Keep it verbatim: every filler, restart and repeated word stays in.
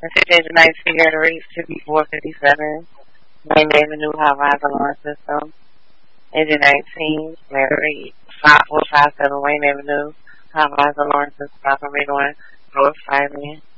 Engine nineteen at rate fifty-four fifty-seven. Wayne Avenue High Rise Alarm System. Engine nineteen at rate five four five seven Wayne Avenue High Rise Alarm System. Operator on North Fireman.